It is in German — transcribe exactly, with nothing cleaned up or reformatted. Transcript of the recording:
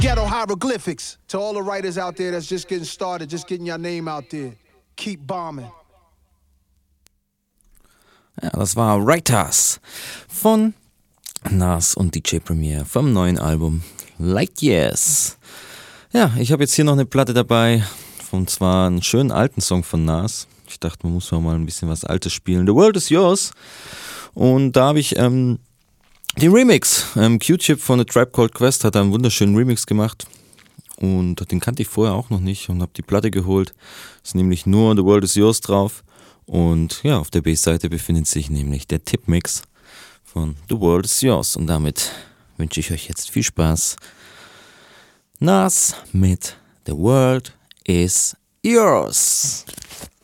Ghetto hieroglyphics. To all the writers out there that's just getting started, just getting your name out there. Keep bombing. Ja, das war Writers von Nas und D J Premier vom neuen Album Light Years. Ja, ich habe jetzt hier noch eine Platte dabei, und zwar einen schönen alten Song von Nas. Ich dachte, man muss mal ein bisschen was Altes spielen. The World is Yours. Und da habe ich ähm, den Remix. Ähm, Q-Tip von The Tribe Called Quest hat einen wunderschönen Remix gemacht. Und den kannte ich vorher auch noch nicht und habe die Platte geholt. Ist nämlich nur The World is Yours drauf. Und ja, auf der B-Seite befindet sich nämlich der Tip-Mix von The World is Yours. Und damit wünsche ich euch jetzt viel Spaß. Nas mit The World is Yours.